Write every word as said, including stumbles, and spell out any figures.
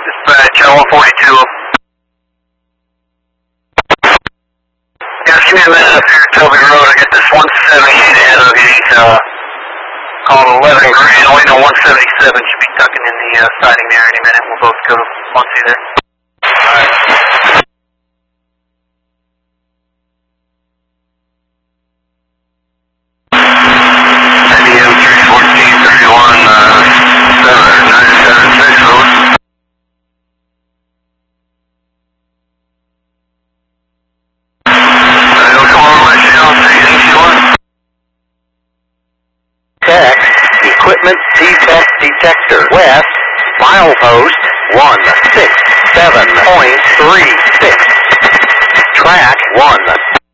Dispatch, one forty-two. Guys, give me a minute up here at Toby Road. I got this one seventy-eight ahead of you. He's uh, called eleven Green, waiting on one seventy-seven. Should be tucking in the uh, siding there any minute. We'll both go once you there. Alright. Equipment defect detector west, milepost one six seven point three six. Track one